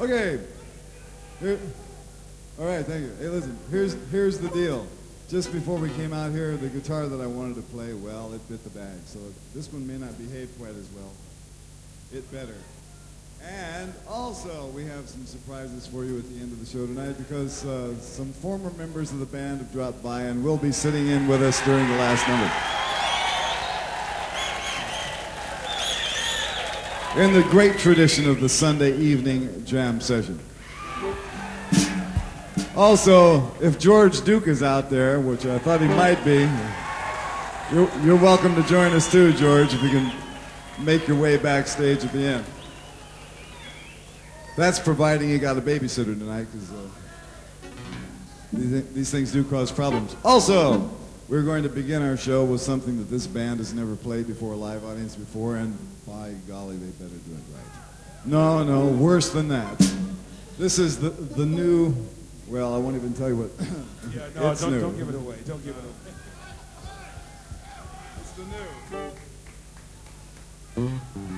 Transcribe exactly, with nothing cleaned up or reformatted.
Okay. Here, all right, thank you. Hey, listen, here's, here's the deal. Just before we came out here, the guitar that I wanted to play, well, it bit the bag. So this one may not behave quite as well. It better. And also, we have some surprises for you at the end of the show tonight because uh, some former members of the band have dropped by and will be sitting in with us during the last number. In the great tradition of the Sunday evening jam session. Also, if George Duke is out there, which I thought he might be, you're, you're welcome to join us too, George, if you can make your way backstage at the end. That's providing you got a babysitter tonight, because uh, these, these things do cause problems. Also, we're going to begin our show with something that this band has never played before a live audience before, and by golly, they better do it right. No, no, worse than that. This is the, the new, well, I won't even tell you what. Yeah, no, it's don't, new. don't give it away. Don't give it away. It's the new.